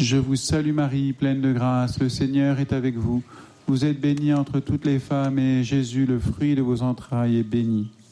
Je vous salue Marie, pleine de grâce, le Seigneur est avec vous. Vous êtes bénie entre toutes les femmes et Jésus, le fruit de vos entrailles, est béni.